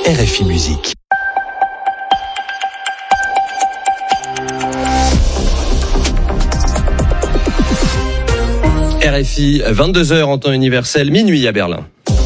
RFI Musique. RFI, 22h en temps universel, minuit à Berlin.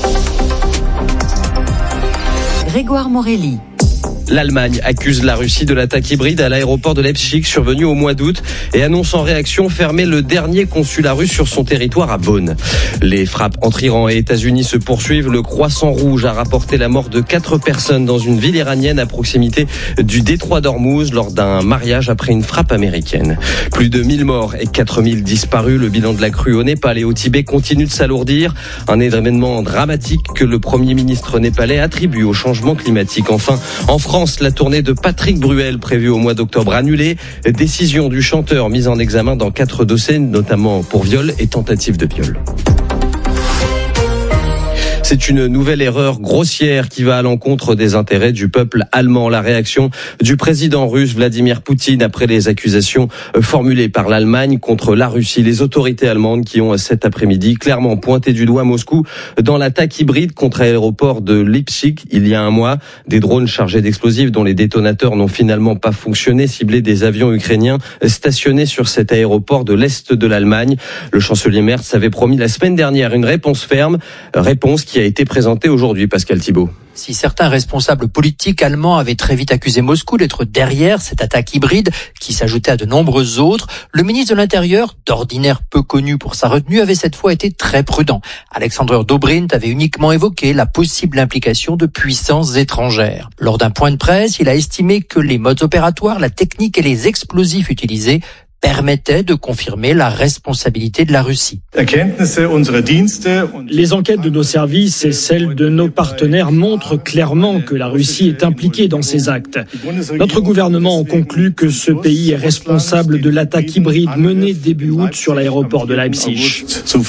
Grégoire Morelli. L'Allemagne accuse la Russie de l'attaque hybride à l'aéroport de Leipzig survenue au mois d'août et annonce en réaction fermer le dernier consulat russe sur son territoire à Bonn. Les frappes entre Iran et États-Unis se poursuivent. Le Croissant Rouge a rapporté la mort de 4 personnes dans une ville iranienne à proximité du détroit d'Ormuz lors d'un mariage après une frappe américaine. Plus de 1000 morts et 4000 disparus. Le bilan de la crue au Népal et au Tibet continue de s'alourdir. Un événement dramatique que le Premier ministre népalais attribue au changement climatique. Enfin, en France, la tournée de Patrick Bruel prévue au mois d'octobre annulée. Décision du chanteur mise en examen dans 4 dossiers, notamment pour viol et tentative de viol. C'est une nouvelle erreur grossière qui va à l'encontre des intérêts du peuple allemand. La réaction du président russe Vladimir Poutine après les accusations formulées par l'Allemagne contre la Russie. Les autorités allemandes qui ont cet après-midi clairement pointé du doigt Moscou dans l'attaque hybride contre l'aéroport de Leipzig il y a un mois. Des drones chargés d'explosifs dont les détonateurs n'ont finalement pas fonctionné ciblaient des avions ukrainiens stationnés sur cet aéroport de l'Est de l'Allemagne. Le chancelier Merz avait promis la semaine dernière une réponse ferme, réponse qui a été présenté aujourd'hui, Pascal Thibault. Si certains responsables politiques allemands avaient très vite accusé Moscou d'être derrière cette attaque hybride qui s'ajoutait à de nombreuses autres, le ministre de l'Intérieur, d'ordinaire peu connu pour sa retenue, avait cette fois été très prudent. Alexander Dobrindt avait uniquement évoqué la possible implication de puissances étrangères. Lors d'un point de presse, il a estimé que les modes opératoires, la technique et les explosifs utilisés permettait de confirmer la responsabilité de la Russie. Les enquêtes de nos services et celles de nos partenaires montrent clairement que la Russie est impliquée dans ces actes. Notre gouvernement en conclut que ce pays est responsable de l'attaque hybride menée début août sur l'aéroport de Leipzig.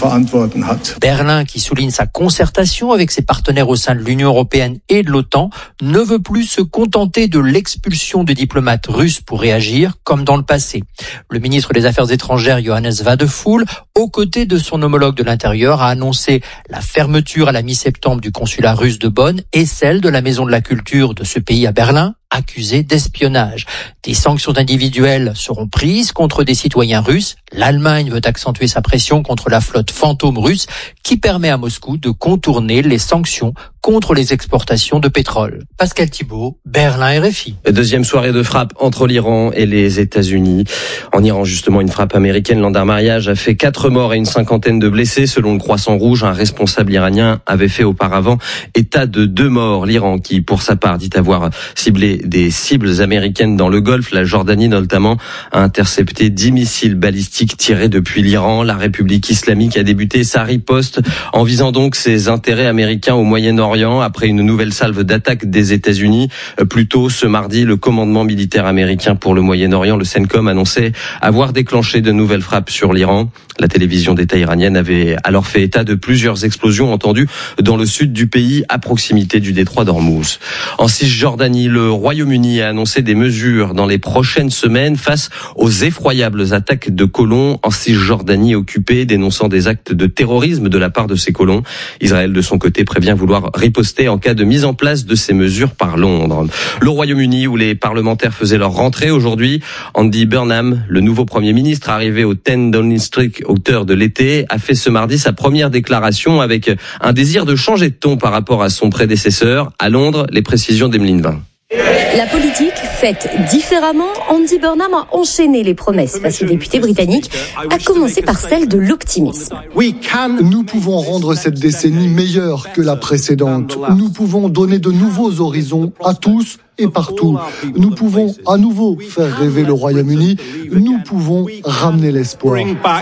Berlin, qui souligne sa concertation avec ses partenaires au sein de l'Union européenne et de l'OTAN, ne veut plus se contenter de l'expulsion de diplomates russes pour réagir comme dans le passé. Le ministre des Affaires étrangères Johannes Wadephul, aux côtés de son homologue de l'Intérieur, a annoncé la fermeture à la mi-septembre du consulat russe de Bonn et celle de la Maison de la Culture de ce pays à Berlin, accusés d'espionnage. Des sanctions individuelles seront prises contre des citoyens russes. L'Allemagne veut accentuer sa pression contre la flotte fantôme russe qui permet à Moscou de contourner les sanctions contre les exportations de pétrole. Pascal Thibault, Berlin RFI. Deuxième soirée de frappe entre l'Iran et les États-Unis. En Iran, justement, une frappe américaine lors d'un mariage a fait 4 morts et une cinquantaine de blessés. Selon le Croissant Rouge, un responsable iranien avait fait auparavant état de 2 morts. L'Iran, qui pour sa part dit avoir ciblé des cibles américaines dans le Golfe, la Jordanie notamment, a intercepté 10 missiles balistiques tirés depuis l'Iran. La République islamique a débuté sa riposte en visant donc ses intérêts américains au Moyen-Orient après une nouvelle salve d'attaques des États-Unis. Plus tôt ce mardi, le commandement militaire américain pour le Moyen-Orient, le CENTCOM, annonçait avoir déclenché de nouvelles frappes sur l'Iran. La télévision d'État iranienne avait alors fait état de plusieurs explosions entendues dans le sud du pays à proximité du détroit d'Ormuz. En Cisjordanie, le Royaume-Uni a annoncé des mesures dans les prochaines semaines face aux effroyables attaques de colons en Cisjordanie occupée, dénonçant des actes de terrorisme de la part de ces colons. Israël, de son côté, prévient vouloir riposter en cas de mise en place de ces mesures par Londres. Le Royaume-Uni, où les parlementaires faisaient leur rentrée aujourd'hui, Andy Burnham, le nouveau Premier ministre arrivé au 10 Downing Street hauteur de l'été, a fait ce mardi sa première déclaration avec un désir de changer de ton par rapport à son prédécesseur. À Londres, les précisions d'Emeline Vin. La politique faite différemment, Andy Burnham a enchaîné les promesses face aux députés britanniques, à commencer par celle de l'optimisme. Nous pouvons rendre cette décennie meilleure que la précédente. Nous pouvons donner de nouveaux horizons à tous et partout. Nous pouvons à nouveau faire rêver le Royaume-Uni. Nous pouvons ramener l'espoir.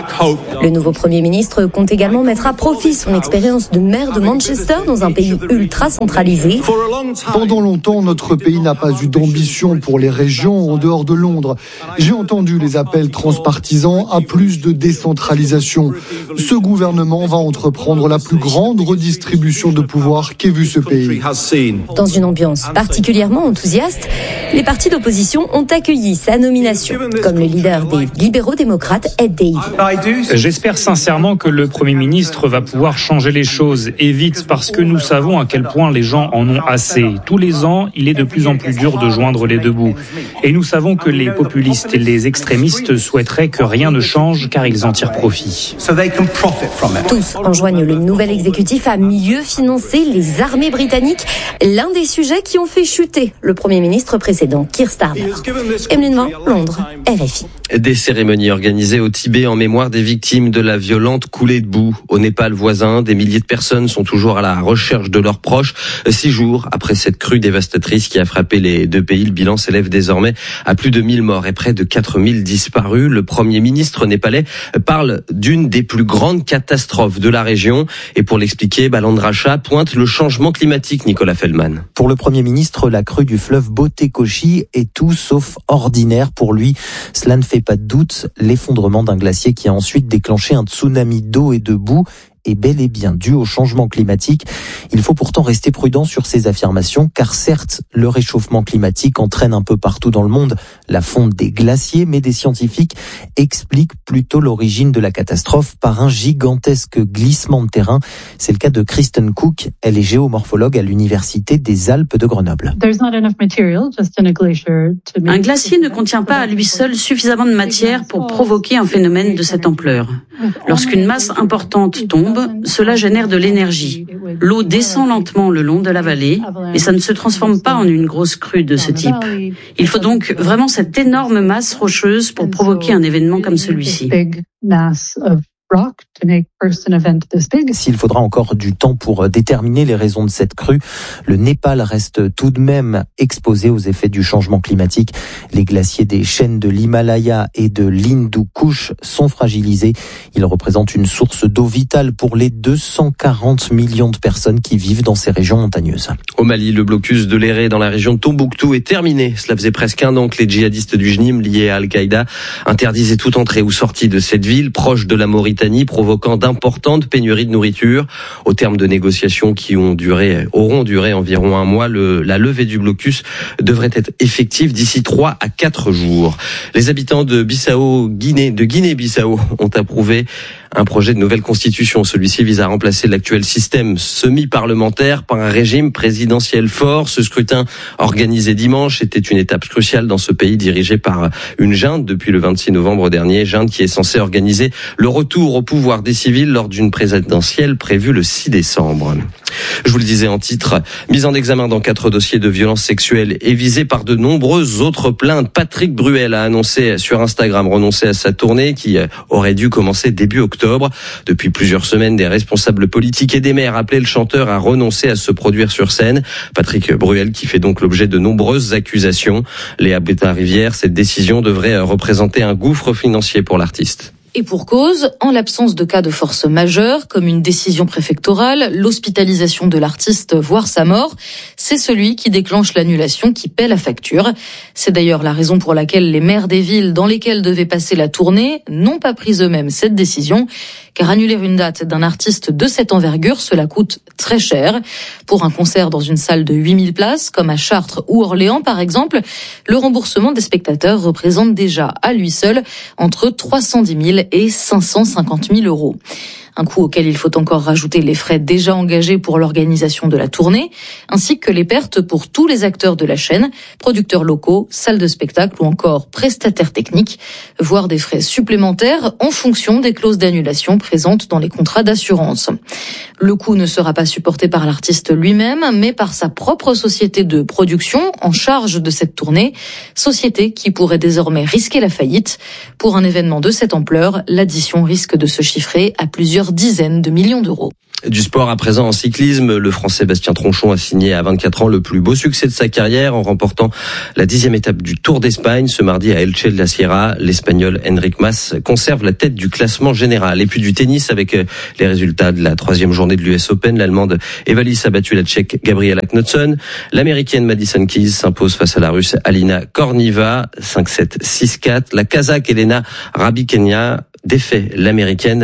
Le nouveau Premier ministre compte également mettre à profit son expérience de maire de Manchester dans un pays ultra centralisé. Pendant longtemps, notre pays n'a pas eu d'ambition pour les régions en dehors de Londres. J'ai entendu les appels transpartisans à plus de décentralisation. Ce gouvernement va entreprendre la plus grande redistribution de pouvoir qu'ait vu ce pays. Dans une ambiance particulièrement enthousiaste, enthousiastes, les partis d'opposition ont accueilli sa nomination, comme le leader des libéraux-démocrates, Ed Davey. J'espère sincèrement que le Premier ministre va pouvoir changer les choses, et vite, parce que nous savons à quel point les gens en ont assez. Tous les ans, il est de plus en plus dur de joindre les deux bouts. Et nous savons que les populistes et les extrémistes souhaiteraient que rien ne change car ils en tirent profit. Tous enjoignent le nouvel exécutif à mieux financer les armées britanniques, l'un des sujets qui ont fait chuter le Premier ministre précédent, Keir Starmer. Emeline Van, Londres, RFI. Des cérémonies organisées au Tibet en mémoire des victimes de la violente coulée de boue. Au Népal voisin, des milliers de personnes sont toujours à la recherche de leurs proches. 6 jours après cette crue dévastatrice qui a frappé les deux pays, le bilan s'élève désormais à plus de 1000 morts et près de 4000 disparus. Le Premier ministre népalais parle d'une des plus grandes catastrophes de la région. Et pour l'expliquer, Balandra Shah pointe le changement climatique, Nicolas Feldman. Pour le Premier ministre, la crue du fleuve Botekoshi est tout sauf ordinaire pour lui. Cela ne fait pas de doute, l'effondrement d'un glacier qui a ensuite déclenché un tsunami d'eau et de boue est bel et bien dû au changement climatique. Il faut pourtant rester prudent sur ces affirmations, car certes, le réchauffement climatique entraîne un peu partout dans le monde la fonte des glaciers, mais des scientifiques expliquent plutôt l'origine de la catastrophe par un gigantesque glissement de terrain. C'est le cas de Kristen Cook, elle est géomorphologue à l'Université des Alpes de Grenoble. Un glacier ne contient pas à lui seul suffisamment de matière pour provoquer un phénomène de cette ampleur. Lorsqu'une masse importante tombe, cela génère de l'énergie. L'eau descend lentement le long de la vallée et ça ne se transforme pas en une grosse crue de ce type. Il faut donc vraiment cette énorme masse rocheuse pour provoquer un événement comme celui-ci. S'il faudra encore du temps pour déterminer les raisons de cette crue, le Népal reste tout de même exposé aux effets du changement climatique. Les glaciers des chaînes de l'Himalaya et de l'Hindu Kush sont fragilisés. Ils représentent une source d'eau vitale pour les 240 millions de personnes qui vivent dans ces régions montagneuses. Au Mali, le blocus de l'Éré dans la région de Tombouctou est terminé. Cela faisait presque 1 an que les djihadistes du JNIM liés à Al-Qaïda interdisaient toute entrée ou sortie de cette ville proche de la Mauritanie, provoquant d'importantes pénuries de nourriture. Au terme de négociations qui auront duré environ 1 mois, la levée du blocus devrait être effective d'ici 3 à 4 jours. Les habitants de Guinée-Bissau ont approuvé un projet de nouvelle constitution. Celui-ci vise à remplacer l'actuel système semi-parlementaire par un régime présidentiel fort. Ce scrutin organisé dimanche était une étape cruciale dans ce pays dirigé par une junte depuis le 26 novembre dernier. Junte qui est censée organiser le retour au pouvoir des civils lors d'une présidentielle prévue le 6 décembre. Je vous le disais en titre, mise en examen dans 4 dossiers de violences sexuelles et visé par de nombreuses autres plaintes. Patrick Bruel a annoncé sur Instagram renoncer à sa tournée qui aurait dû commencer début octobre. Depuis plusieurs semaines, des responsables politiques et des maires appelaient le chanteur à renoncer à se produire sur scène. Patrick Bruel qui fait donc l'objet de nombreuses accusations. Léa Bétard-Rivière, cette décision devrait représenter un gouffre financier pour l'artiste. Et pour cause, en l'absence de cas de force majeure, comme une décision préfectorale, l'hospitalisation de l'artiste, voire sa mort, c'est celui qui déclenche l'annulation qui paie la facture. C'est d'ailleurs la raison pour laquelle les maires des villes dans lesquelles devait passer la tournée n'ont pas pris eux-mêmes cette décision, car annuler une date d'un artiste de cette envergure, cela coûte très cher. Pour un concert dans une salle de 8000 places, comme à Chartres ou Orléans par exemple, le remboursement des spectateurs représente déjà à lui seul entre 310 000 et 550 000 euros. Un coût auquel il faut encore rajouter les frais déjà engagés pour l'organisation de la tournée, ainsi que les pertes pour tous les acteurs de la chaîne, producteurs locaux, salles de spectacle ou encore prestataires techniques, voire des frais supplémentaires en fonction des clauses d'annulation présentes dans les contrats d'assurance. Le coût ne sera pas supporté par l'artiste lui-même, mais par sa propre société de production en charge de cette tournée, société qui pourrait désormais risquer la faillite. Pour un événement de cette ampleur, l'addition risque de se chiffrer à plusieurs dizaines de millions d'euros. Du sport à présent en cyclisme, le Français Bastien Tronchon a signé à 24 ans le plus beau succès de sa carrière en remportant la 10e étape du Tour d'Espagne. Ce mardi à Elche de la Sierra, l'Espagnol Enric Mas conserve la tête du classement général. Et puis du tennis avec les résultats de la 3e journée de l'US Open. L'Allemande Evalis a battu la Tchèque Gabriela Knudsen. L'Américaine Madison Keys s'impose face à la Russe Alina Korniva, 5-7, 6-4. La Kazakh Elena Rybakina défait l'Américaine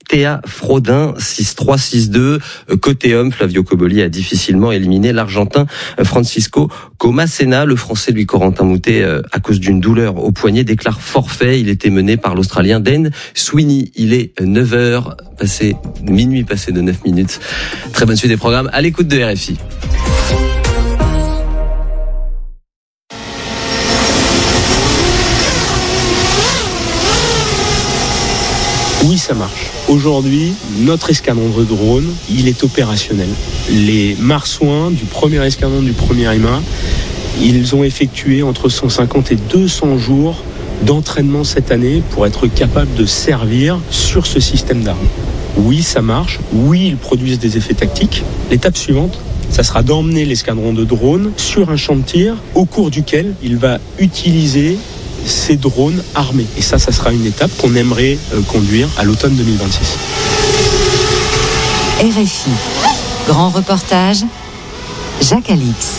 Théa Frodin, 6-3, 6-2. Côté homme, Flavio Cobolli a difficilement éliminé l'Argentin Francisco Comasena. Le Français, lui, Corentin Moutet, à cause d'une douleur au poignet, déclare forfait. Il était mené par l'Australien Dan Sweeney. Il est 9h, minuit passé de 9 minutes. Très bonne suite des programmes à l'écoute de RFI. Oui, ça marche. Aujourd'hui, notre escadron de drones, il est opérationnel. Les marsouins du premier escadron du premier IMA, ils ont effectué entre 150 et 200 jours d'entraînement cette année pour être capables de servir sur ce système d'armes. Oui, ça marche. Oui, ils produisent des effets tactiques. L'étape suivante, ça sera d'emmener l'escadron de drones sur un champ de tir au cours duquel il va utiliser ces drones armés. Et ça sera une étape qu'on aimerait conduire à l'automne 2026. RFI. Grand reportage, Jacques Alix.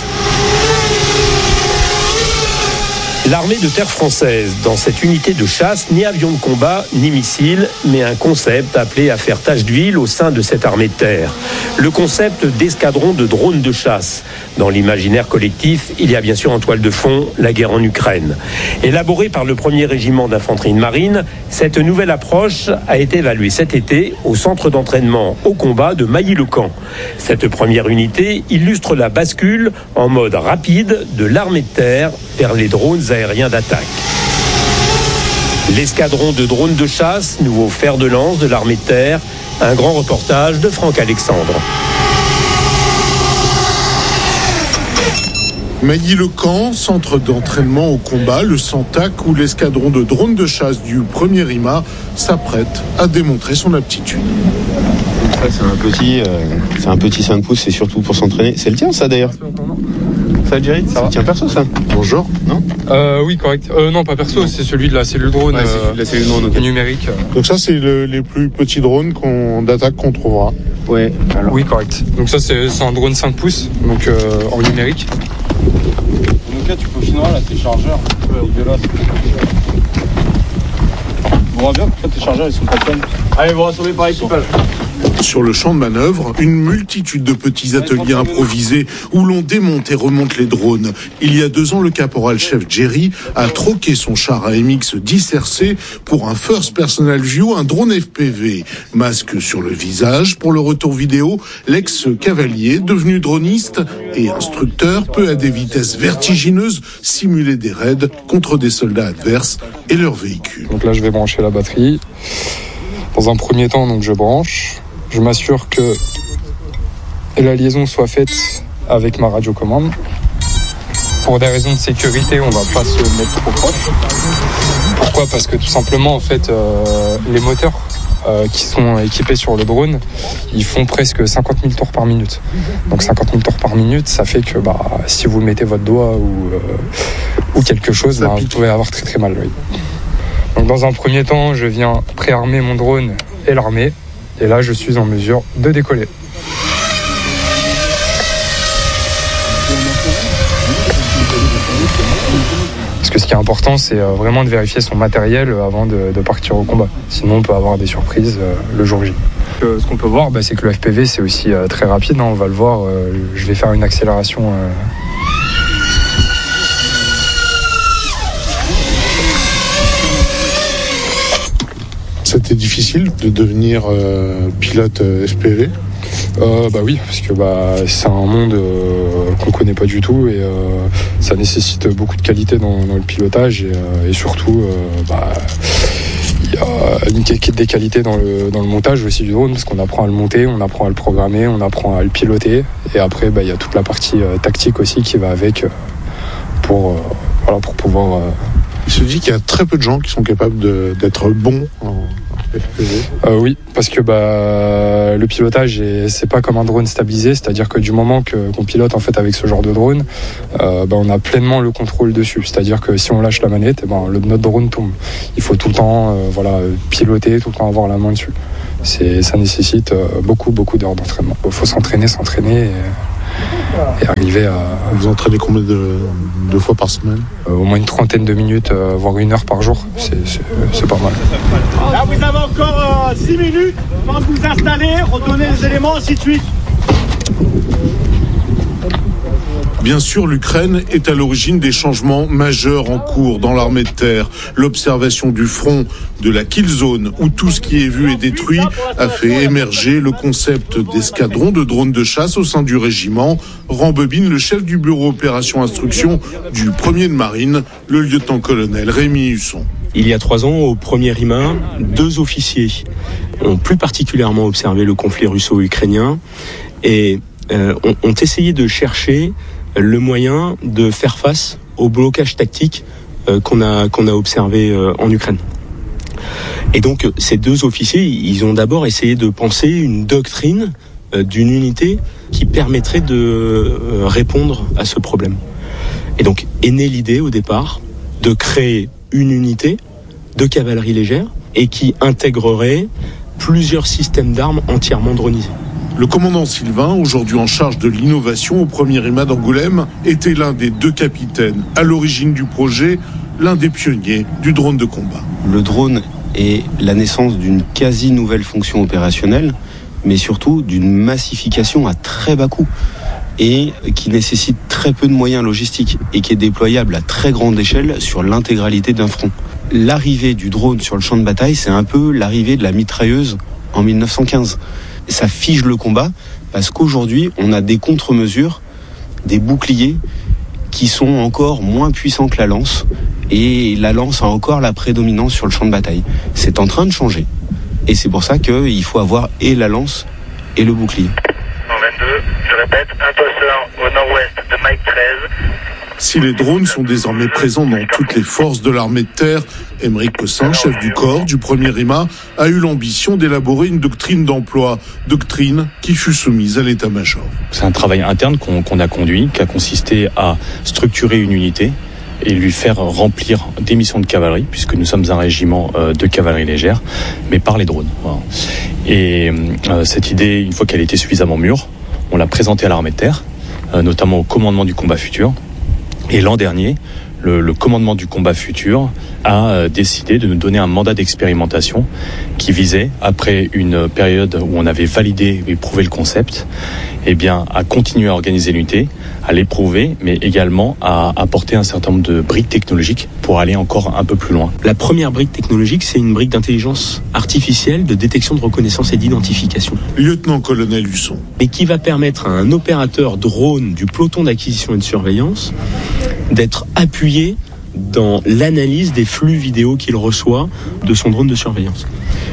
L'armée de terre française, dans cette unité de chasse, ni avions de combat, ni missiles, mais un concept appelé à faire tache d'huile au sein de cette armée de terre. Le concept d'escadron de drones de chasse. Dans l'imaginaire collectif, il y a bien sûr en toile de fond la guerre en Ukraine. Élaborée par le 1er régiment d'infanterie de marine, cette nouvelle approche a été évaluée cet été au centre d'entraînement au combat de Mailly-le-Camp. Cette première unité illustre la bascule en mode rapide de l'armée de terre vers les drones aériens d'attaque. L'escadron de drones de chasse, nouveau fer de lance de l'armée de terre, un grand reportage de Franck Alexandre. Mailly-le-Camp, centre d'entraînement au combat, le Santac, où l'escadron de drones de chasse du 1er IMA s'apprête à démontrer son aptitude. C'est un petit 5 pouces, c'est surtout pour s'entraîner. C'est le tien, ça, d'ailleurs? Ça, Jerry? C'est le tien perso, ça? Bonjour, non? Oui, correct. Non, pas perso, c'est celui de la cellule drone, la cellule drone, okay. Numérique. Donc ça, c'est les plus petits drones d'attaque qu'on trouvera. Ouais. Alors. Oui, correct. Donc ça, c'est un drone 5 pouces, donc en numérique. Donc là, tu peaufineras là, tes chargeurs. Dégueulasse. On voit bien que tes chargeurs, ils sont pas pleins. Allez, vous rassemblez par équipage. Sur le champ de manœuvre, une multitude de petits ateliers improvisés où l'on démonte et remonte les drones. Il y a 2 ans, le caporal-chef Jerry a troqué son char AMX 10 RC pour un First Personal View, un drone FPV. Masque sur le visage. Pour le retour vidéo, l'ex-cavalier, devenu droniste et instructeur, peut à des vitesses vertigineuses simuler des raids contre des soldats adverses et leurs véhicules. Donc là, je vais brancher la batterie. Dans un premier temps, donc je branche. Je m'assure que la liaison soit faite avec ma radiocommande. Pour des raisons de sécurité, on ne va pas se mettre trop proche. Pourquoi ? Parce que tout simplement, en fait, les moteurs qui sont équipés sur le drone, ils font presque 50 000 tours par minute. Donc 50 000 tours par minute, ça fait que si vous mettez votre doigt ou quelque chose, vous pouvez avoir très très mal. Oui. Donc dans un premier temps, je viens préarmer mon drone et l'armer. Et là, je suis en mesure de décoller. Parce que ce qui est important, c'est vraiment de vérifier son matériel avant de partir au combat. Sinon, on peut avoir des surprises le jour J. Ce qu'on peut voir, c'est que le FPV, c'est aussi très rapide. On va le voir, je vais faire une accélération. C'était difficile de devenir pilote FPV? Oui, parce que c'est un monde qu'on connaît pas du tout et ça nécessite beaucoup de qualité dans le pilotage et surtout il y a des qualités dans le montage aussi du drone parce qu'on apprend à le monter, on apprend à le programmer, on apprend à le piloter et après il y a toute la partie tactique aussi qui va avec pour pouvoir... Il se dit qu'il y a très peu de gens qui sont capables d'être bons en FPV. Oui, parce que le pilotage, c'est pas comme un drone stabilisé, c'est-à-dire que du moment qu'on pilote en fait avec ce genre de drone, on a pleinement le contrôle dessus. C'est-à-dire que si on lâche la manette, notre drone tombe. Il faut tout le temps piloter, tout le temps avoir la main dessus. Ça nécessite beaucoup d'heures d'entraînement. Il faut s'entraîner. et arriver à... Vous entraînez combien de fois par semaine? Au moins une trentaine de minutes, voire 1 heure par jour, c'est pas mal. Là, vous avez encore 6 minutes pour vous installer, redonner les éléments, ainsi de suite. Bien sûr, l'Ukraine est à l'origine des changements majeurs en cours dans l'armée de terre. L'observation du front de la kill zone, où tout ce qui est vu est détruit, a fait émerger le concept d'escadron de drones de chasse au sein du régiment. Rembobine le chef du bureau opération instruction du 1er de marine, le lieutenant-colonel Rémi Husson. Il y a 3 ans, au 1er RIMA, 2 officiers ont plus particulièrement observé le conflit russo-ukrainien et ont essayé de chercher le moyen de faire face au blocage tactique qu'on a observé en Ukraine. Et donc ces 2 officiers, ils ont d'abord essayé de penser une doctrine d'une unité qui permettrait de répondre à ce problème. Et donc est née l'idée au départ de créer une unité de cavalerie légère et qui intégrerait plusieurs systèmes d'armes entièrement dronisés. Le commandant Sylvain, aujourd'hui en charge de l'innovation au 1er RIMA d'Angoulême, était l'un des 2 capitaines à l'origine du projet, l'un des pionniers du drone de combat. Le drone est la naissance d'une quasi nouvelle fonction opérationnelle, mais surtout d'une massification à très bas coût et qui nécessite très peu de moyens logistiques et qui est déployable à très grande échelle sur l'intégralité d'un front. L'arrivée du drone sur le champ de bataille, c'est un peu l'arrivée de la mitrailleuse en 1915. Ça fige le combat parce qu'aujourd'hui, on a des contre-mesures, des boucliers qui sont encore moins puissants que la lance et la lance a encore la prédominance sur le champ de bataille. C'est en train de changer et c'est pour ça qu'il faut avoir et la lance et le bouclier. 22, je répète, imposteur au nord-ouest de Mike 13. Si les drones sont désormais présents dans toutes les forces de l'armée de terre, Aymeric Cossin, chef du corps du 1er RIMA, a eu l'ambition d'élaborer une doctrine d'emploi, doctrine qui fut soumise à l'état-major. C'est un travail interne qu'on a conduit, qui a consisté à structurer une unité et lui faire remplir des missions de cavalerie, puisque nous sommes un régiment de cavalerie légère, mais par les drones. Voilà. Et cette idée, une fois qu'elle était suffisamment mûre, on l'a présentée à l'armée de terre, notamment au commandement du combat futur. Et l'an dernier, le commandement du combat futur a décidé de nous donner un mandat d'expérimentation qui visait, après une période où on avait validé et prouvé le concept, à continuer à organiser l'unité, à l'éprouver, mais également à apporter un certain nombre de briques technologiques pour aller encore un peu plus loin. La première brique technologique, c'est une brique d'intelligence artificielle, de détection, de reconnaissance et d'identification. Lieutenant-colonel Husson. Et qui va permettre à un opérateur drone du peloton d'acquisition et de surveillance d'être appuyé dans l'analyse des flux vidéo qu'il reçoit de son drone de surveillance.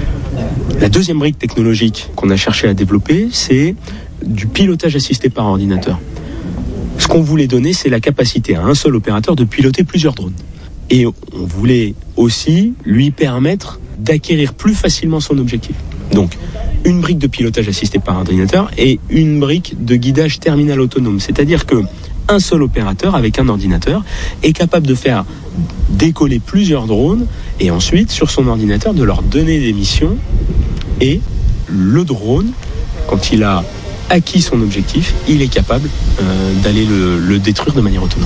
La deuxième brique technologique qu'on a cherché à développer, c'est du pilotage assisté par ordinateur. Ce qu'on voulait donner, c'est la capacité à un seul opérateur de piloter plusieurs drones. Et on voulait aussi lui permettre d'acquérir plus facilement son objectif. Donc, une brique de pilotage assisté par ordinateur et une brique de guidage terminal autonome. C'est-à-dire que un seul opérateur avec un ordinateur est capable de faire décoller plusieurs drones et ensuite, sur son ordinateur, de leur donner des missions. Et le drone, quand il a acquis son objectif, il est capable d'aller le détruire de manière autonome.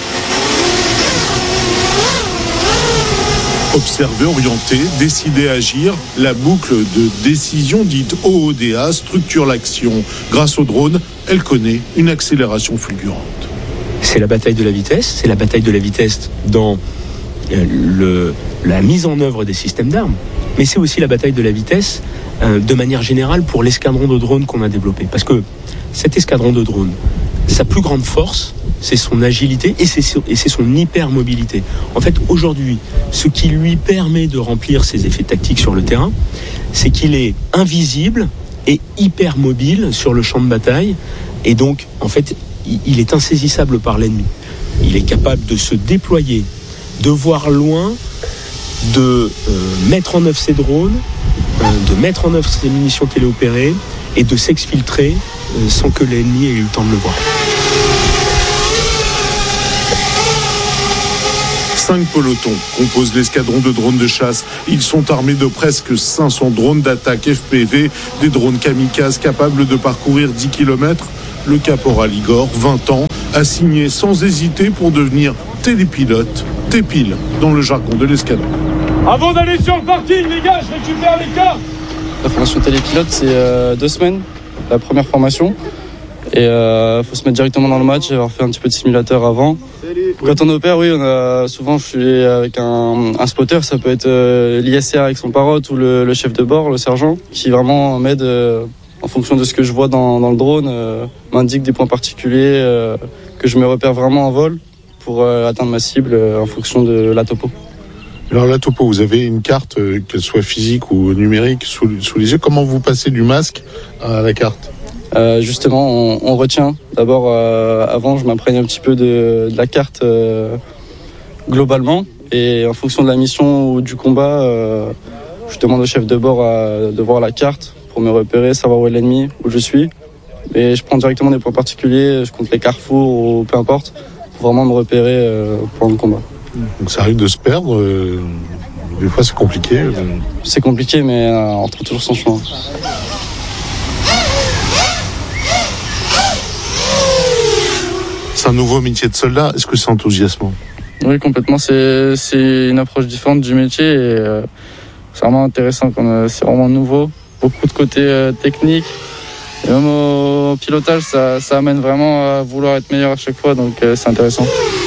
Observer, orienter, décider, agir, la boucle de décision dite OODA structure l'action. Grâce au drone, elle connaît une accélération fulgurante. C'est la bataille de la vitesse, c'est la bataille de la vitesse dans la mise en œuvre des systèmes d'armes, mais c'est aussi la bataille de la vitesse de manière générale pour l'escadron de drones qu'on a développé. Parce que cet escadron de drones, sa plus grande force, c'est son agilité et c'est son hypermobilité. En fait, aujourd'hui, ce qui lui permet de remplir ses effets tactiques sur le terrain, c'est qu'il est invisible et hypermobile sur le champ de bataille. Et donc, en fait, il est insaisissable par l'ennemi. Il est capable de se déployer, de voir loin, de mettre en œuvre ses drones, de mettre en œuvre ses munitions téléopérées et de s'exfiltrer sans que l'ennemi ait eu le temps de le voir. 5 pelotons composent l'escadron de drones de chasse. Ils sont armés de presque 500 drones d'attaque FPV, des drones kamikazes capables de parcourir 10 km le caporal Igor, 20 ans, a signé sans hésiter pour devenir télépilote, tépile dans le jargon de l'escadron. Avant d'aller sur le parking, les gars, je récupère les cartes. La formation télépilote, c'est 2 semaines, la première formation. Et faut se mettre directement dans le match et avoir fait un petit peu de simulateur avant. Quand on opère, oui, souvent je suis avec un spotter, ça peut être l'ISR avec son parotte ou le chef de bord, le sergent, qui vraiment m'aide en fonction de ce que je vois dans le drone, m'indique des points particuliers que je me repère vraiment en vol pour atteindre ma cible en fonction de la topo. Alors la topo, vous avez une carte, qu'elle soit physique ou numérique, sous les yeux. Comment vous passez du masque à la carte ? Justement, on retient. D'abord, avant, je m'imprègne un petit peu de la carte globalement. Et en fonction de la mission ou du combat, je demande au chef de bord de voir la carte pour me repérer, savoir où est l'ennemi, où je suis. Et je prends directement des points particuliers, je compte les carrefours ou peu importe, pour vraiment me repérer pendant le combat. Donc ça arrive de se perdre, des fois c'est compliqué. C'est compliqué, mais on trouve toujours son chemin. C'est un nouveau métier de soldat, est-ce que c'est enthousiasmant ? Oui, complètement, c'est une approche différente du métier et c'est vraiment intéressant, c'est vraiment nouveau, beaucoup de côté technique. Et même au pilotage, ça amène vraiment à vouloir être meilleur à chaque fois, donc c'est intéressant.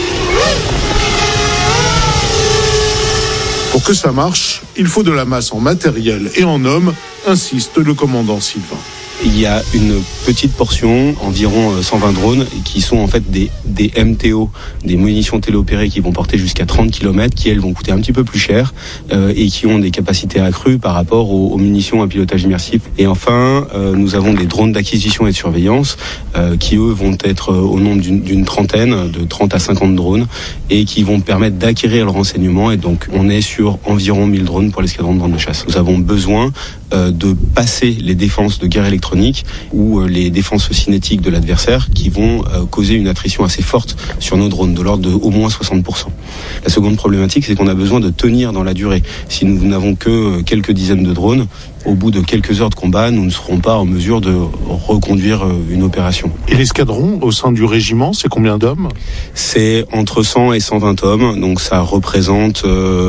Pour que ça marche, il faut de la masse en matériel et en hommes, insiste le commandant Sylvain. Il y a une petite portion, environ 120 drones, qui sont en fait des MTO, des munitions téléopérées qui vont porter jusqu'à 30 km, qui elles vont coûter un petit peu plus cher et qui ont des capacités accrues par rapport aux munitions à pilotage immersif. Et enfin, nous avons des drones d'acquisition et de surveillance qui eux vont être au nombre d'une trentaine, de 30 à 50 drones, et qui vont permettre d'acquérir le renseignement. Et donc on est sur environ 1000 drones pour l'escadron de drones de chasse. Nous avons besoin de passer les défenses de guerre électronique ou les défenses cinétiques de l'adversaire qui vont causer une attrition assez forte sur nos drones, de l'ordre de au moins 60%. La seconde problématique, c'est qu'on a besoin de tenir dans la durée. Si nous n'avons que quelques dizaines de drones, au bout de quelques heures de combat, nous ne serons pas en mesure de reconduire une opération. Et l'escadron, au sein du régiment, c'est combien d'hommes ? C'est entre 100 et 120 hommes, donc ça représente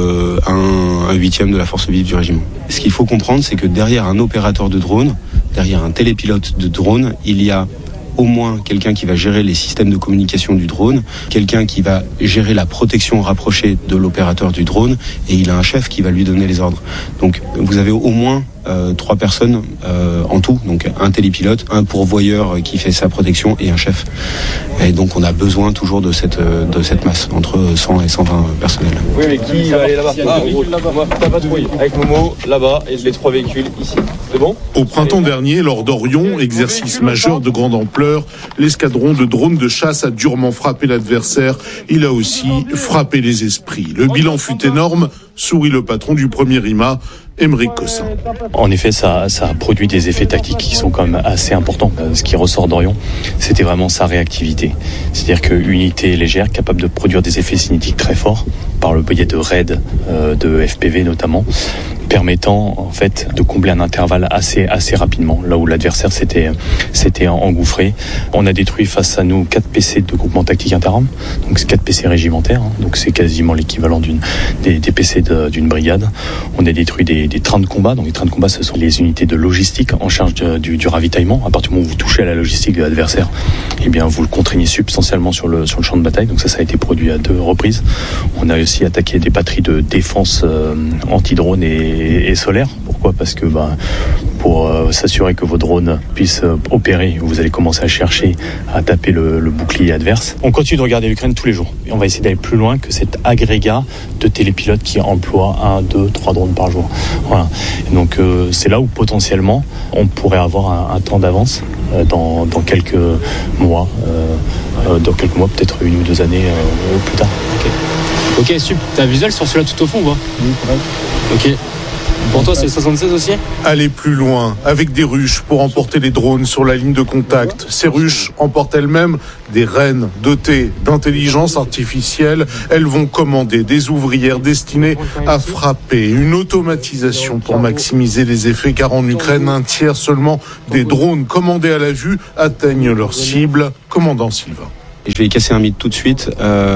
un huitième de la force vive du régiment. Ce qu'il faut comprendre, c'est que derrière un opérateur de drone, derrière un télépilote de drone, il y a au moins quelqu'un qui va gérer les systèmes de communication du drone, quelqu'un qui va gérer la protection rapprochée de l'opérateur du drone, et il a un chef qui va lui donner les ordres. Donc vous avez au moins 3 personnes en tout, donc un télépilote, un pourvoyeur qui fait sa protection et un chef. Et donc on a besoin toujours de cette masse, entre 100 et 120 personnels. Oui, mais qui va aller là-bas ? T'as patrouille avec Momo, là-bas, et les 3 véhicules ici. C'est bon ? Au printemps dernier, lors d'Orion, exercice majeur de grande ampleur, l'escadron de drones de chasse a durement frappé l'adversaire. Il a aussi frappé les esprits. Le bilan fut énorme, sourit le patron du premier IMA, Aymeric Cossin. En effet, ça a produit des effets tactiques qui sont quand même assez importants. Ce qui ressort d'Orion, c'était vraiment sa réactivité. C'est-à-dire qu'une unité légère capable de produire des effets cinétiques très forts, par le biais de raids, de FPV notamment, permettant en fait de combler un intervalle assez rapidement, là où l'adversaire s'était engouffré. On a détruit face à nous 4 PC de groupement tactique interarmes, donc c'est 4 PC régimentaires, donc c'est quasiment l'équivalent des PC d'une brigade. On a détruit des trains de combat, donc les trains de combat ce sont les unités de logistique en charge du ravitaillement. À partir du moment où vous touchez à la logistique de l'adversaire, eh bien vous le contraignez substantiellement sur le champ de bataille, donc ça a été produit à 2 reprises. On a aussi attaqué des batteries de défense anti-drone et solaire. Pourquoi ? Parce que pour s'assurer que vos drones puissent opérer, vous allez commencer à chercher à taper le bouclier adverse. On continue de regarder l'Ukraine tous les jours et on va essayer d'aller plus loin que cet agrégat de télépilotes qui emploie 1, 2, 3 drones par jour. Voilà. Donc c'est là où potentiellement on pourrait avoir un temps d'avance dans quelques mois, peut-être 1 ou 2 années plus tard. Ok, super. T'as un visuel sur celui-là tout au fond ou pas ? Oui, correct. Ok. Pour toi, c'est 76 aussi ? Aller plus loin, avec des ruches pour emporter les drones sur la ligne de contact. Ces ruches emportent elles-mêmes des rennes dotées d'intelligence artificielle. Elles vont commander des ouvrières destinées à frapper. Une automatisation pour maximiser les effets, car en Ukraine, un tiers seulement des drones commandés à la vue atteignent leur cible. Commandant Sylvain. Je vais casser un mythe tout de suite.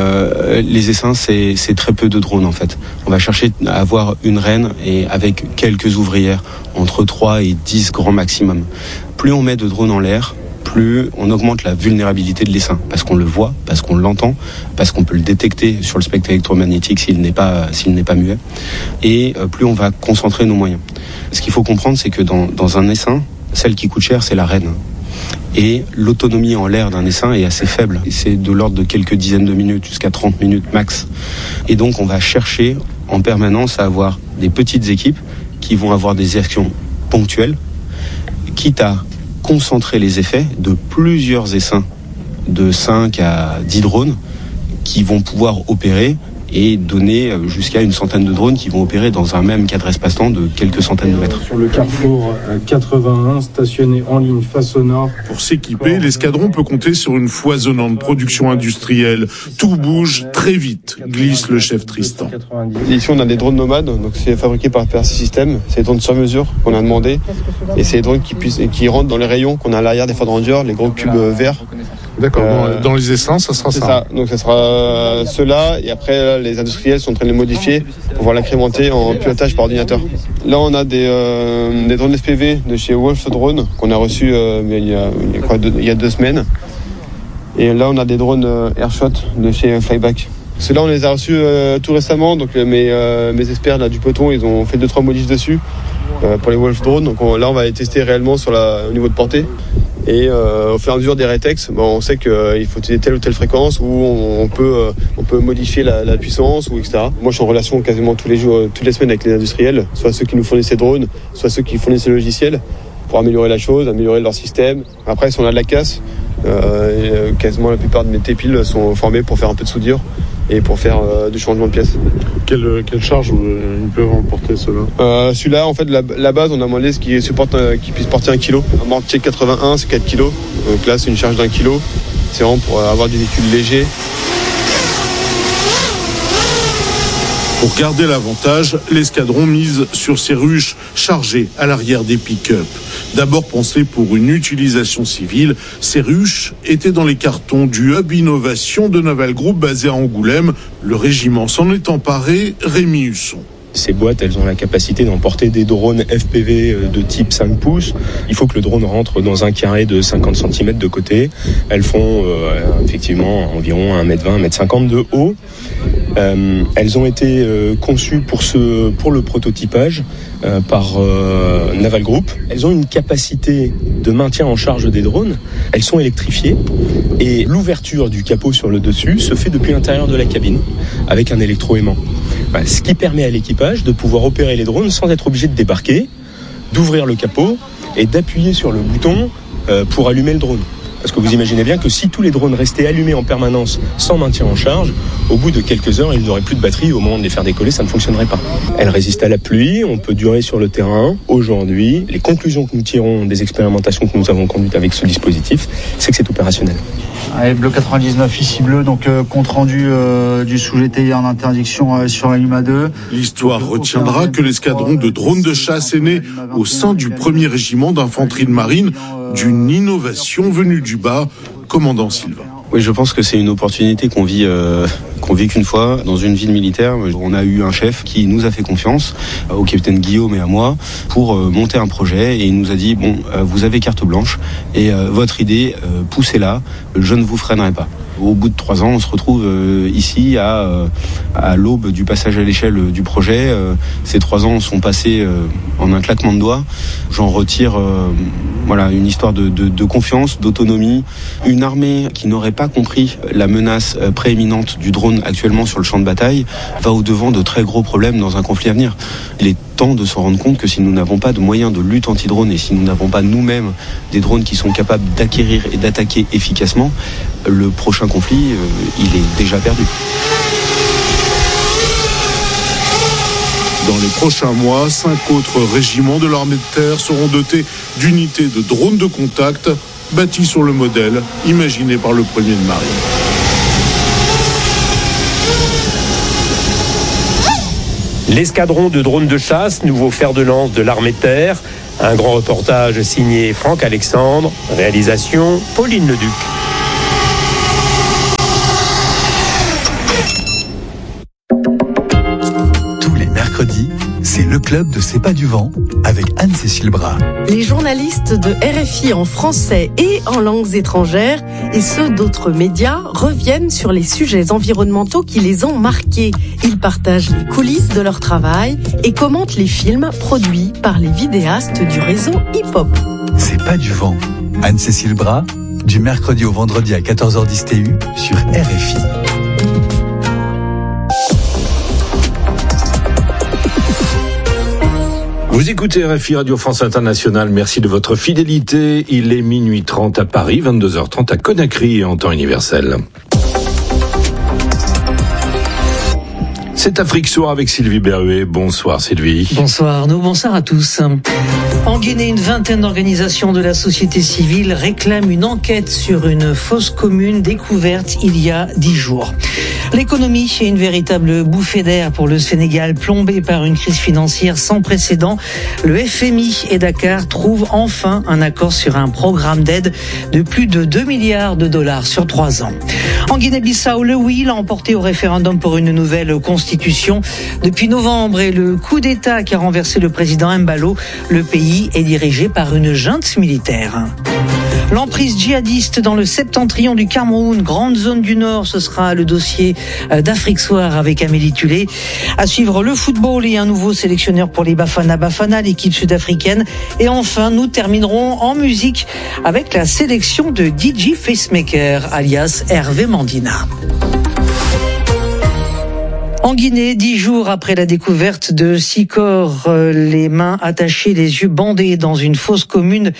Les essaims, c'est très peu de drones en fait. On va chercher à avoir une reine et avec quelques ouvrières, entre 3 et 10 grand maximum. Plus on met de drones en l'air, plus on augmente la vulnérabilité de l'essaim. Parce qu'on le voit, parce qu'on l'entend, parce qu'on peut le détecter sur le spectre électromagnétique s'il n'est pas muet. Et plus on va concentrer nos moyens. Ce qu'il faut comprendre, c'est que dans un essaim, celle qui coûte cher, c'est la reine. Et l'autonomie en l'air d'un essaim est assez faible. C'est de l'ordre de quelques dizaines de minutes jusqu'à 30 minutes max. Et donc on va chercher en permanence à avoir des petites équipes qui vont avoir des actions ponctuelles, quitte à concentrer les effets de plusieurs essaims de 5 à 10 drones qui vont pouvoir opérer et donner jusqu'à une centaine de drones qui vont opérer dans un même cadre espace-temps de quelques centaines de mètres. Sur le carrefour 81, stationné en ligne face au nord. Pour s'équiper, l'escadron peut compter sur une foisonnante production industrielle. Tout bouge très vite, glisse le chef Tristan. Ici, on a des drones nomades, donc c'est fabriqué par PRC System. C'est des drones sur mesure qu'on a demandé. Et c'est des drones qui rentrent dans les rayons qu'on a à l'arrière des Ford Ranger, les gros cubes verts. D'accord, dans les essaims, ça sera ça. C'est ça, donc ça sera ceux-là, et après les industriels sont en train de les modifier pour pouvoir l'incrémenter en pilotage par ordinateur. Là on a des drones SPV de chez Wolf Drone qu'on a reçus il y a 2 semaines. Et là on a des drones Airshot de chez Flyback. Ceux-là on les a reçus tout récemment, donc mes experts là, du peloton ils ont fait 2-3 modifs dessus pour les Wolf Drone. Donc là on va les tester réellement au niveau de portée. Et au fur et à mesure des rétex, on sait qu'il faut utiliser telle ou telle fréquence, ou on peut modifier la puissance, ou etc. Moi, je suis en relation quasiment tous les jours, toutes les semaines avec les industriels, soit ceux qui nous fournissent les drones, soit ceux qui fournissent les logiciels, pour améliorer la chose, améliorer leur système. Après, si on a de la casse, quasiment la plupart de mes T-piles sont formés pour faire un peu de soudure et pour faire du changement de pièces. Quelle charge ils peuvent emporter ceux-là Celui-là, en fait, la base, on a demandé ce qui puisse porter 1 kg. Un mortier 81, c'est 4 kg. Donc là, c'est une charge d'1 kg. C'est vraiment pour avoir des véhicules légers. Pour garder l'avantage, l'escadron mise sur ces ruches chargées à l'arrière des pick-up. D'abord pensées pour une utilisation civile, ces ruches étaient dans les cartons du hub innovation de Naval Group basé à Angoulême. Le régiment s'en est emparé, Rémi Husson. Ces boîtes, elles ont la capacité d'emporter des drones FPV de type 5 pouces. Il faut que le drone rentre dans un carré de 50 cm de côté. Elles font effectivement environ 1m20, 1m50 de haut. Elles ont été conçues pour le prototypage par Naval Group. Elles ont une capacité de maintien en charge des drones. Elles sont électrifiées et l'ouverture du capot sur le dessus se fait depuis l'intérieur de la cabine avec un électroaimant. Ce qui permet à l'équipage de pouvoir opérer les drones sans être obligé de débarquer, d'ouvrir le capot et d'appuyer sur le bouton pour allumer le drone. Parce que vous imaginez bien que si tous les drones restaient allumés en permanence sans maintien en charge, au bout de quelques heures, ils n'auraient plus de batterie. Au moment de les faire décoller, ça ne fonctionnerait pas. Elles résistent à la pluie, on peut durer sur le terrain. Aujourd'hui, les conclusions que nous tirons des expérimentations que nous avons conduites avec ce dispositif, c'est que c'est opérationnel. Allez, Bleu 99, ici Bleu, donc compte rendu du sous-GT en interdiction sur la Lima 2. L'histoire retiendra que l'escadron de drones de chasse est né au sein du 1er régiment d'infanterie de marine, d'une innovation venue du bas, commandant Sylvain. Oui, je pense que c'est une opportunité qu'on vit qu'une fois dans une ville militaire. On a eu un chef qui nous a fait confiance, au capitaine Guillaume et à moi, pour monter un projet, et il nous a dit vous avez carte blanche et votre idée, poussez-la, je ne vous freinerai pas. Au bout de 3 ans, on se retrouve ici à l'aube du passage à l'échelle du projet. Ces 3 ans sont passés en un claquement de doigts. J'en retire une histoire de confiance, d'autonomie. Une armée qui n'aurait pas compris la menace prééminente du drone actuellement sur le champ de bataille va au-devant de très gros problèmes dans un conflit à venir. Il est temps de se rendre compte que si nous n'avons pas de moyens de lutte anti-drone et si nous n'avons pas nous-mêmes des drones qui sont capables d'acquérir et d'attaquer efficacement, le prochain conflit, il est déjà perdu. Dans les prochains mois, 5 autres régiments de l'armée de terre seront dotés d'unités de drones de contact bâties sur le modèle imaginé par le premier de marine. L'escadron de drones de chasse, nouveau fer de lance de l'armée de terre. Un grand reportage signé Franck Alexandre, réalisation Pauline Leduc. Tous les mercredis, c'est le club de C'est pas du vent avec Anne-Cécile Bras. Les journalistes de RFI en français et en langues étrangères et ceux d'autres médias reviennent sur les sujets environnementaux qui les ont marqués. Ils partagent les coulisses de leur travail et commentent les films produits par les vidéastes du réseau hip-hop. C'est pas du vent. Anne-Cécile Bras, du mercredi au vendredi à 14h10 TU sur RFI. Vous écoutez RFI Radio France Internationale, merci de votre fidélité. Il est minuit 30 à Paris, 22h30 à Conakry en temps universel. C'est Afrique Soir avec Sylvie Berruet. Bonsoir Sylvie. Bonsoir Arnaud, bonsoir à tous. En Guinée, une vingtaine d'organisations de la société civile réclament une enquête sur une fosse commune découverte il y a 10 jours. L'économie est une véritable bouffée d'air pour le Sénégal, plombé par une crise financière sans précédent. Le FMI et Dakar trouvent enfin un accord sur un programme d'aide de plus de 2 milliards de dollars sur 3 ans. En Guinée-Bissau, le oui l'a emporté au référendum pour une nouvelle constitution. Depuis novembre et le coup d'État qui a renversé le président Embalo, le pays est dirigé par une junte militaire. L'emprise djihadiste dans le septentrion du Cameroun, grande zone du Nord, ce sera le dossier d'Afrique Soir avec Amélie Tulé. À suivre le football et un nouveau sélectionneur pour les Bafana Bafana, l'équipe sud-africaine. Et enfin, nous terminerons en musique avec la sélection de DJ Facemaker, alias Hervé Mandina. En Guinée, 10 jours après la découverte de 6 corps, les mains attachées, les yeux bandés dans une fosse commune,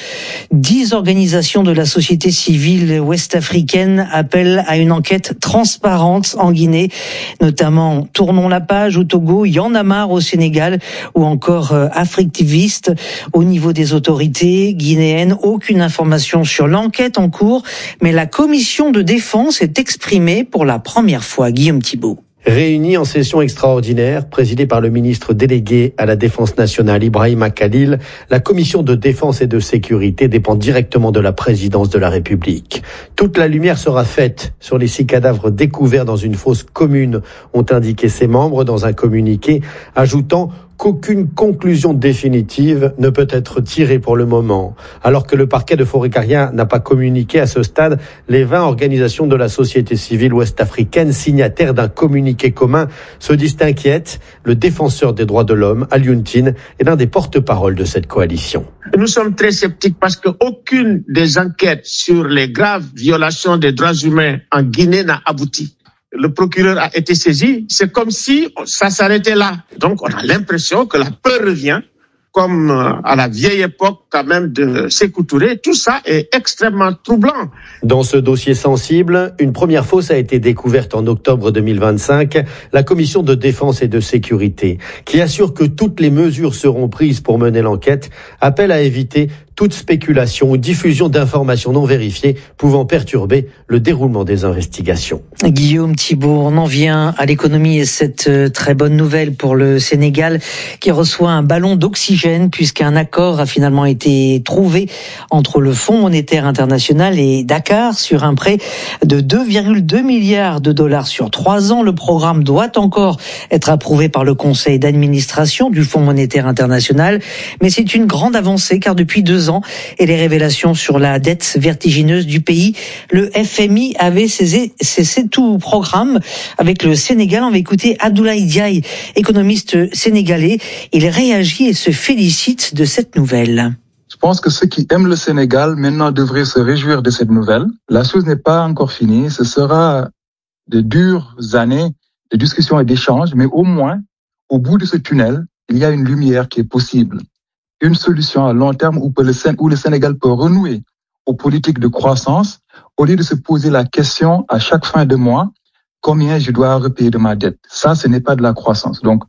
10 organisations de la société civile ouest-africaine appellent à une enquête transparente en Guinée, notamment Tournons la page au Togo, Y'en a marre au Sénégal ou encore Africtiviste. Au niveau des autorités guinéennes, aucune information sur l'enquête en cours, mais la commission de défense est exprimée pour la première fois. Guillaume Thibault. Réunie en session extraordinaire, présidée par le ministre délégué à la Défense nationale Ibrahima Khalil, la commission de défense et de sécurité dépend directement de la présidence de la République. Toute la lumière sera faite sur les 6 cadavres découverts dans une fosse commune, ont indiqué ses membres dans un communiqué, ajoutant qu'aucune conclusion définitive ne peut être tirée pour le moment. Alors que le parquet de Forêt-Carien n'a pas communiqué à ce stade, les 20 organisations de la société civile ouest-africaine signataires d'un communiqué commun se disent inquiètes. Le défenseur des droits de l'homme, Alioune Tine, est l'un des porte-paroles de cette coalition. Nous sommes très sceptiques parce qu'aucune des enquêtes sur les graves violations des droits humains en Guinée n'a abouti. Le procureur a été saisi, c'est comme si ça s'arrêtait là. Donc on a l'impression que la peur revient, comme à la vieille époque quand même de Sékou Touré. Tout ça est extrêmement troublant. Dans ce dossier sensible, une première fosse a été découverte en octobre 2025. La commission de défense et de sécurité, qui assure que toutes les mesures seront prises pour mener l'enquête, appelle à éviter toute spéculation ou diffusion d'informations non vérifiées pouvant perturber le déroulement des investigations. Guillaume Thibault, on en vient à l'économie et cette très bonne nouvelle pour le Sénégal qui reçoit un ballon d'oxygène puisqu'un accord a finalement été trouvé entre le Fonds monétaire international et Dakar sur un prêt de 2,2 milliards de dollars sur 3 ans. Le programme doit encore être approuvé par le conseil d'administration du Fonds monétaire international, mais c'est une grande avancée car depuis 2 ans et les révélations sur la dette vertigineuse du pays, le FMI avait cessé tout programme avec le Sénégal. On va écouter Abdoulaye Diaye, économiste sénégalais. Il réagit et se félicite de cette nouvelle. Je pense que ceux qui aiment le Sénégal maintenant devraient se réjouir de cette nouvelle. La chose n'est pas encore finie. Ce sera de dures années de discussions et d'échanges, mais au moins, au bout de ce tunnel, il y a une lumière qui est possible. Une solution à long terme où le Sénégal peut renouer aux politiques de croissance au lieu de se poser la question à chaque fin de mois, combien je dois repayer de ma dette. Ça, ce n'est pas de la croissance. Donc,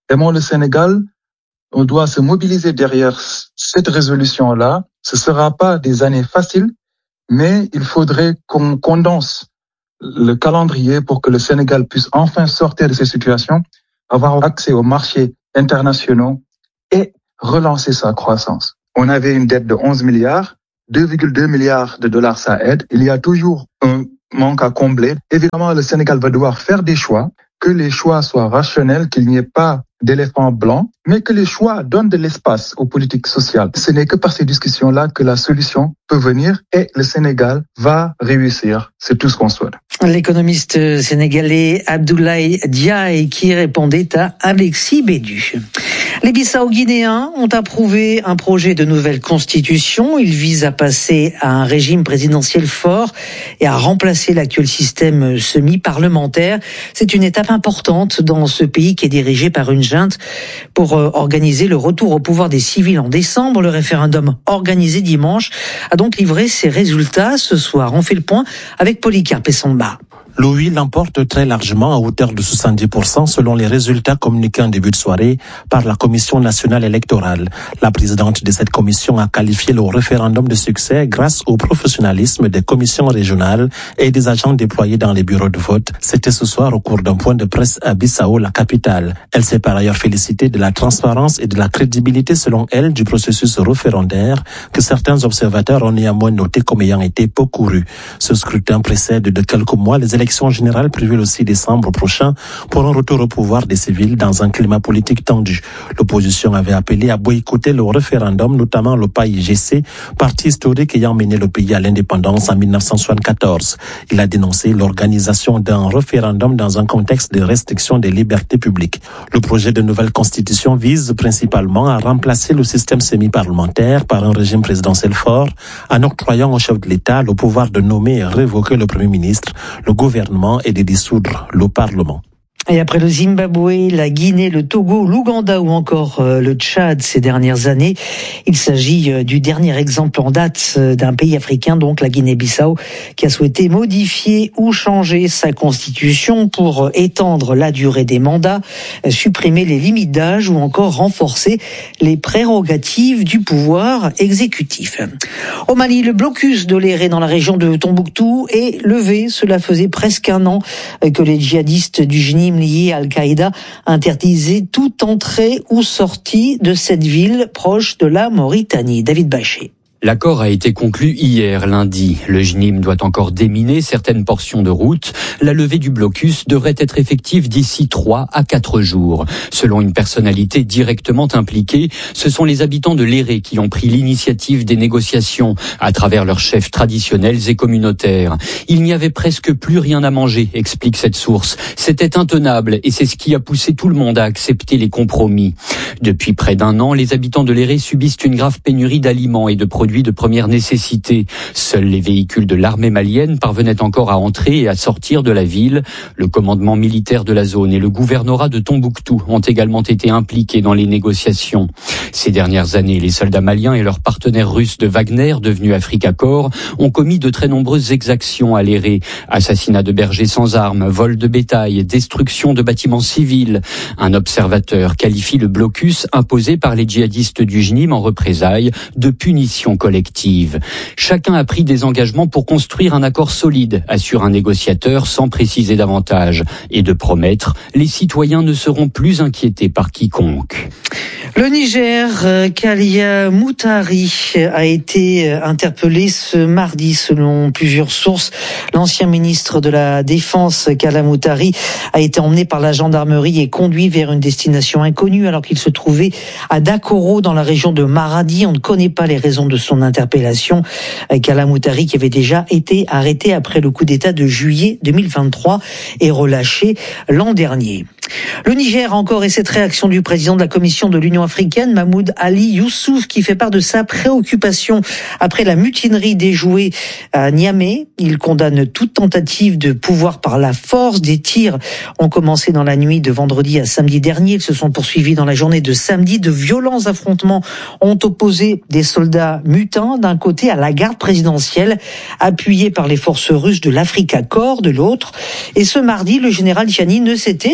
Aimons le Sénégal, on doit se mobiliser derrière cette résolution-là. Ce ne sera pas des années faciles, mais il faudrait qu'on condense le calendrier pour que le Sénégal puisse enfin sortir de ces situations, avoir accès aux marchés internationaux et relancer sa croissance. On avait une dette de 11 milliards, 2,2 milliards de dollars, ça aide. Il y a toujours un manque à combler. Évidemment, le Sénégal va devoir faire des choix, que les choix soient rationnels, qu'il n'y ait pas d'éléphant blanc, mais que les choix donnent de l'espace aux politiques sociales. Ce n'est que par ces discussions-là que la solution peut venir et le Sénégal va réussir. C'est tout ce qu'on souhaite. L'économiste sénégalais Abdoulaye Diaye qui répondait à Alexis Bédu. Les Bissau-Guinéens ont approuvé un projet de nouvelle constitution. Il vise à passer à un régime présidentiel fort et à remplacer l'actuel système semi-parlementaire. C'est une étape importante dans ce pays qui est dirigé par une junte pour organiser le retour au pouvoir des civils en décembre. Le référendum organisé dimanche a donc livré ses résultats. Ce soir, on fait le point avec Polycarpe Essamba. Le oui l'emporte très largement à hauteur de 70% selon les résultats communiqués en début de soirée par la Commission nationale électorale. La présidente de cette commission a qualifié le référendum de succès grâce au professionnalisme des commissions régionales et des agents déployés dans les bureaux de vote. C'était ce soir au cours d'un point de presse à Bissau, la capitale. Elle s'est par ailleurs félicitée de la transparence et de la crédibilité selon elle du processus référendaire que certains observateurs ont néanmoins noté comme ayant été peu couru. Ce scrutin précède de quelques mois les élections générales prévues le 6 décembre prochain pour un retour au pouvoir des civils dans un climat politique tendu. L'opposition avait appelé à boycotter le référendum, notamment le PAIGC, parti historique ayant mené le pays à l'indépendance en 1974. Il a dénoncé l'organisation d'un référendum dans un contexte de restriction des libertés publiques. Le projet de nouvelle constitution vise principalement à remplacer le système semi-parlementaire par un régime présidentiel fort, en octroyant au chef de l'État le pouvoir de nommer et révoquer le Premier ministre, le gouvernement et de dissoudre le Parlement. Et après le Zimbabwe, la Guinée, le Togo, l'Ouganda ou encore le Tchad ces dernières années, il s'agit du dernier exemple en date d'un pays africain, donc la Guinée-Bissau, qui a souhaité modifier ou changer sa constitution pour étendre la durée des mandats, supprimer les limites d'âge ou encore renforcer les prérogatives du pouvoir exécutif. Au Mali, le blocus de l'Éré dans la région de Tombouctou est levé. Cela faisait presque un an que les djihadistes du JNIM liés à Al-Qaïda interdisaient toute entrée ou sortie de cette ville proche de la Mauritanie. David Bachet. L'accord a été conclu hier, lundi. Le JNIM doit encore déminer certaines portions de route. La levée du blocus devrait être effective d'ici 3 à 4 jours. Selon une personnalité directement impliquée, ce sont les habitants de l'Éré qui ont pris l'initiative des négociations à travers leurs chefs traditionnels et communautaires. Il n'y avait presque plus rien à manger, explique cette source. C'était intenable et c'est ce qui a poussé tout le monde à accepter les compromis. Depuis près d'un an, les habitants de l'Éré subissent une grave pénurie d'aliments et de produits de première nécessité. Seuls les véhicules de l'armée malienne parvenaient encore à entrer et à sortir de la ville. Le commandement militaire de la zone et le gouvernorat de Tombouctou ont également été impliqués dans les négociations. Ces dernières années, les soldats maliens et leurs partenaires russes de Wagner, devenus Africa Corps, ont commis de très nombreuses exactions à l'Éré. Assassinats de bergers sans armes, vol de bétail, destruction de bâtiments civils. Un observateur qualifie le blocus imposé par les djihadistes du JNIM en représailles de punition collective. Chacun a pris des engagements pour construire un accord solide, assure un négociateur sans préciser davantage, et de promettre, les citoyens ne seront plus inquiétés par quiconque. Le Niger, Kalia Moutari a été interpellé ce mardi selon plusieurs sources. L'ancien ministre de la Défense, Kalia Moutari, a été emmené par la gendarmerie et conduit vers une destination inconnue alors qu'il se trouvait à Dakoro dans la région de Maradi. On ne connaît pas les raisons de son interpellation. Kalia Moutari, qui avait déjà été arrêté après le coup d'État de juillet 2023 et relâché l'an dernier. Le Niger encore et cette réaction du président de la Commission de l'Union africaine, Mahmoud Ali Youssouf, qui fait part de sa préoccupation après la mutinerie déjouée à Niamey. Il condamne toute tentative de pouvoir par la force. Des tirs ont commencé dans la nuit de vendredi à samedi dernier. Ils se sont poursuivis dans la journée de samedi. De violents affrontements ont opposé des soldats mutins d'un côté à la garde présidentielle, appuyée par les forces russes de l'Africa Corps de l'autre. Et ce mardi, le général Tchiani ne s'était toujours pas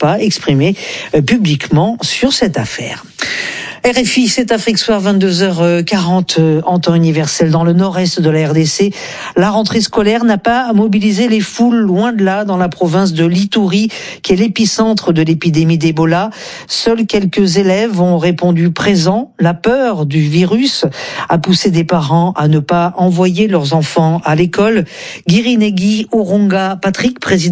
pas exprimé publiquement sur cette affaire. RFI, c'est Afrique Soir, 22h40 en temps universel dans le nord-est de la RDC. La rentrée scolaire n'a pas mobilisé les foules, loin de là, dans la province de l'Ituri, qui est l'épicentre de l'épidémie d'Ebola. Seuls quelques élèves ont répondu présents. La peur du virus a poussé des parents à ne pas envoyer leurs enfants à l'école. Girinegui Oronga Patrick, président